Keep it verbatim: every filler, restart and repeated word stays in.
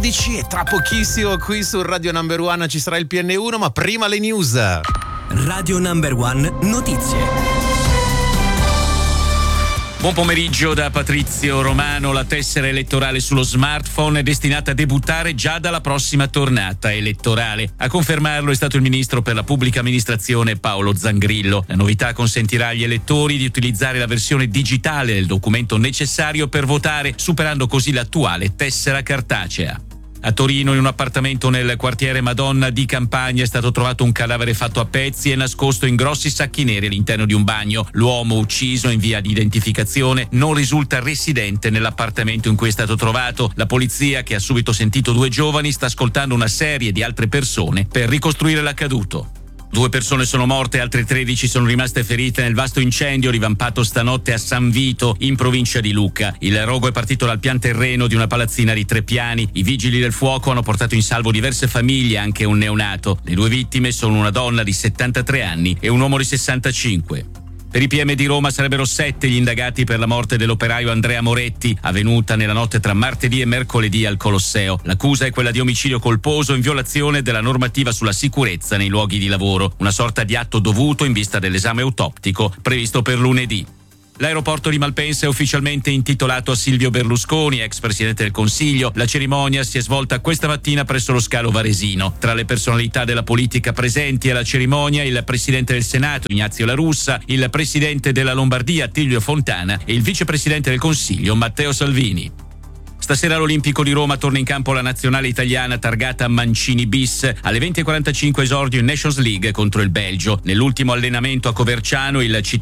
E tra pochissimo qui su Radio Number One ci sarà il P N uno, ma prima le news. Radio Number One Notizie. Buon pomeriggio da Patrizio Romano. La tessera elettorale sullo smartphone è destinata a debuttare già dalla prossima tornata elettorale. A confermarlo è stato il ministro per la pubblica amministrazione Paolo Zangrillo. La novità consentirà agli elettori di utilizzare la versione digitale del documento necessario per votare, superando così l'attuale tessera cartacea. A Torino, in un appartamento nel quartiere Madonna di Campagna, è stato trovato un cadavere fatto a pezzi e nascosto in grossi sacchi neri all'interno di un bagno. L'uomo, ucciso in via di identificazione, non risulta residente nell'appartamento in cui è stato trovato. La polizia, che ha subito sentito due giovani, sta ascoltando una serie di altre persone per ricostruire l'accaduto. Due persone sono morte, altre tredici sono rimaste ferite nel vasto incendio rivampato stanotte a San Vito, in provincia di Lucca. Il rogo è partito dal pian terreno di una palazzina di tre piani. I vigili del fuoco hanno portato in salvo diverse famiglie, anche un neonato. Le due vittime sono una donna di settantatré anni e un uomo di sessantacinque. Per i P M di Roma sarebbero sette gli indagati per la morte dell'operaio Andrea Moretti, avvenuta nella notte tra martedì e mercoledì al Colosseo. L'accusa è quella di omicidio colposo in violazione della normativa sulla sicurezza nei luoghi di lavoro, una sorta di atto dovuto in vista dell'esame autoptico previsto per lunedì. L'aeroporto di Malpensa è ufficialmente intitolato a Silvio Berlusconi, ex presidente del Consiglio. La cerimonia si è svolta questa mattina presso lo scalo varesino. Tra le personalità della politica presenti alla cerimonia il presidente del Senato Ignazio La Russa, il presidente della Lombardia Attilio Fontana e il vicepresidente del Consiglio Matteo Salvini. Stasera all'Olimpico di Roma torna in campo la nazionale italiana targata Mancini bis. Alle venti e quarantacinque esordio in Nations League contro il Belgio. Nell'ultimo allenamento a Coverciano il